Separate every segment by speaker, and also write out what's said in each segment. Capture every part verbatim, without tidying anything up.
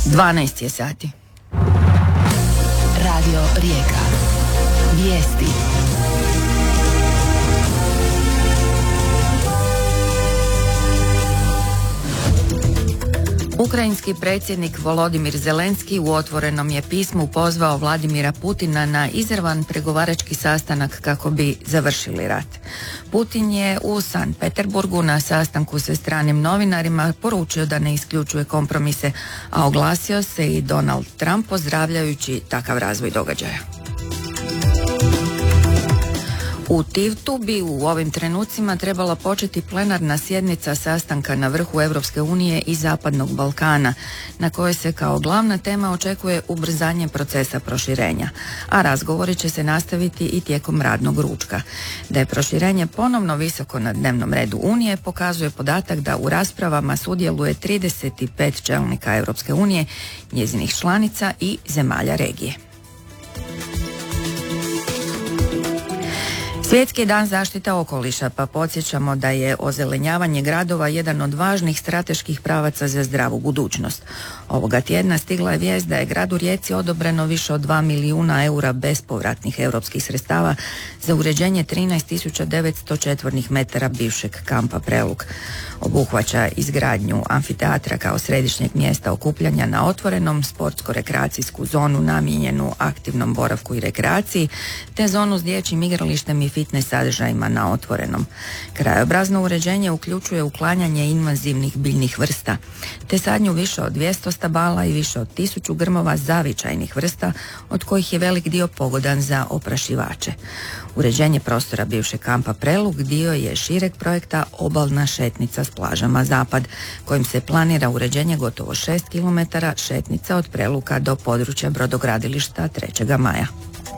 Speaker 1: dvanaest je sati.
Speaker 2: Radio Rijeka. Vijesti.
Speaker 1: Ukrajinski predsjednik Volodimir Zelenski u otvorenom je pismu pozvao Vladimira Putina na izravan pregovarački sastanak kako bi završili rat. Putin je u Sankt Peterburgu na sastanku sa stranim novinarima poručio da ne isključuje kompromise, a oglasio se i Donald Trump pozdravljajući takav razvoj događaja. U Tivtu bi u ovim trenucima trebala početi plenarna sjednica sastanka na vrhu Europske unije i Zapadnog Balkana, na kojoj se kao glavna tema očekuje ubrzanje procesa proširenja, a razgovori će se nastaviti i tijekom radnog ručka. Da je proširenje ponovno visoko na dnevnom redu Unije pokazuje podatak da u raspravama sudjeluje trideset pet čelnika Europske unije, njezinih članica i zemalja regije. Svjetski dan zaštite okoliša, pa podsjećamo da je ozelenjavanje gradova jedan od važnih strateških pravaca za zdravu budućnost. Ovoga tjedna stigla je vijest da je gradu Rijeci odobreno više od dva milijuna eura bespovratnih europskih sredstava za uređenje trinaest tisuća devetsto četvornih metara bivšeg kampa Prelug. Obuhvaća izgradnju amfiteatra kao središnjeg mjesta okupljanja na otvorenom, sportsko-rekreacijsku zonu namijenjenu aktivnom boravku i rekreaciji, te zonu s dječjim igralištem i fitness sadržajima na otvorenom. Krajobrazno uređenje uključuje uklanjanje invazivnih biljnih vrsta, te sadnju više od dvjesto stabala i više od tisuću grmova zavičajnih vrsta, od kojih je velik dio pogodan za oprašivače. Uređenje prostora bivšeg kampa Prelug dio je šireg projekta Obalna šetnica s plažama Zapad, kojim se planira uređenje gotovo šest kilometara šetnica od Preluka do područja brodogradilišta trećeg maja.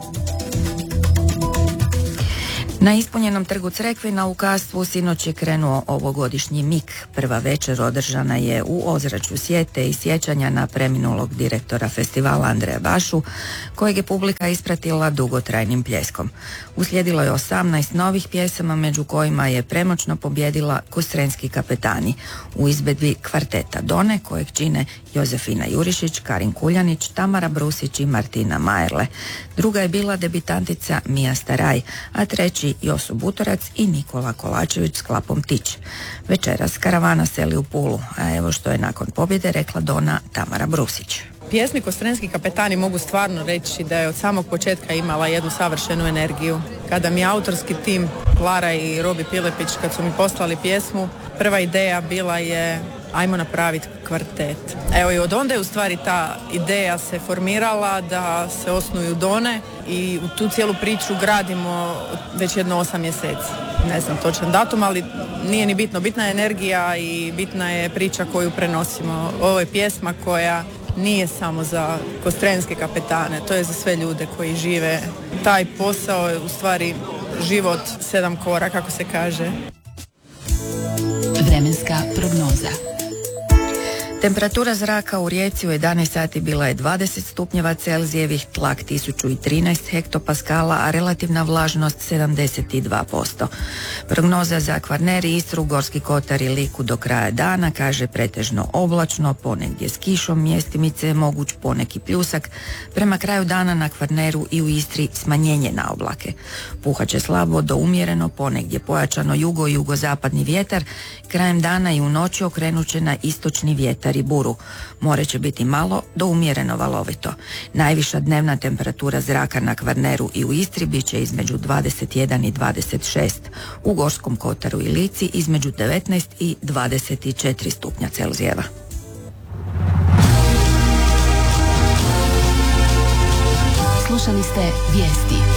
Speaker 1: Na ispunjenom trgu Crekvina u Kastvu sinoć je krenuo ovogodišnji Mik. Prva večer održana je u ozračju sjete i sjećanja na preminulog direktora festivala Andreja Bašu, kojeg je publika ispratila dugotrajnim pljeskom. Uslijedilo je osamnaest novih pjesama, među kojima je premoćno pobjedila Kostrenski kapetani u izvedbi kvarteta Done, kojeg čine Jozefina Jurišić, Karin Kuljanić, Tamara Brusić i Martina Majerle. Druga je bila debitantica Mija Staraj, a treći Josu Butorac i Nikola Kolačević s Klapom Tić. Večeras karavana seli u Pulu, a evo što je nakon pobjede rekla Dona Tamara Brusić.
Speaker 3: Pjesmi Kostrenski kapetani mogu stvarno reći da je od samog početka imala jednu savršenu energiju. Kada mi autorski tim Klara i Robi Pilepić, kad su mi poslali pjesmu, prva ideja bila je ajmo napraviti kvartet. Evo i od onda je u stvari ta ideja se formirala da se osnuju Done i u tu cijelu priču gradimo već jedno osam mjeseci. Ne znam točan datum, ali nije ni bitno. Bitna je energija i bitna je priča koju prenosimo. Ovo je pjesma koja nije samo za Kostrenske kapetane, to je za sve ljude koji žive. Taj posao je u stvari život sedam kora, kako se kaže.
Speaker 2: Vremenska prognoza.
Speaker 1: Temperatura zraka u Rijeci u jedanaest sati bila je dvadeset stupnjeva Celzijevih, tlak tisuću trinaest hektopaskala, a relativna vlažnost sedamdeset dva posto. Prognoza za Kvarner i Istru, Gorski kotar i Liku do kraja dana kaže pretežno oblačno, ponegdje s kišom, mjestimice je moguć poneki pljusak. Prema kraju dana na Kvarneru i u Istri smanjenje na oblake. Puhaće slabo do umjereno, ponegdje pojačano jugo i jugozapadni vjetar. Krajem dana i u noći okrenut će na istočni vjetar i buru. More će biti malo do umjereno valovito. Najviša dnevna temperatura zraka na Kvarneru i u Istri bit će između dvadeset jedan i dvadeset šest. U Gorskom kotaru i Lici između devetnaest i dvadeset četiri stupnja Celzijeva.
Speaker 2: Slušali ste vijesti.